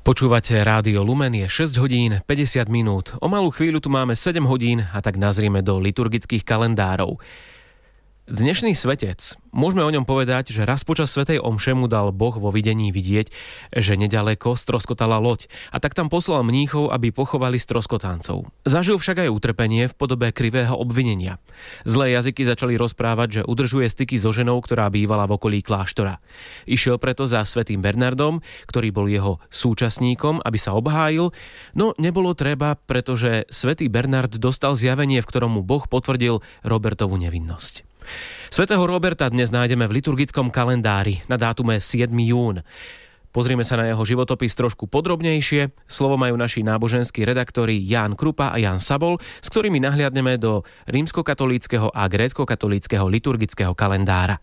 Počúvate Rádio Lumen, je 6 hodín 50 minút. O malú chvíľu tu máme 7 hodín a tak nazrieme do liturgických kalendárov. Dnešný svetec, môžeme o ňom povedať, že raz počas svätej omše mu dal Boh vo videní vidieť, že nedaleko stroskotala loď a tak tam poslal mníchov, aby pochovali stroskotancov. Zažil však aj utrpenie v podobe krivého obvinenia. Zlé jazyky začali rozprávať, že udržuje styky so ženou, ktorá bývala v okolí kláštora. Išiel preto za svätým Bernardom, ktorý bol jeho súčasníkom, aby sa obhájil, no nebolo treba, pretože svätý Bernard dostal zjavenie, v ktorom mu Boh potvrdil Robertovu nevinnosť. Svätého Roberta dnes nájdeme v liturgickom kalendári na dátume 7. jún. Pozrieme sa na jeho životopis trošku podrobnejšie. Slovo majú naši náboženskí redaktori Ján Krupa a Jan Sabol, s ktorými nahliadneme do rímskokatolíckeho a gréckokatolíckeho liturgického kalendára.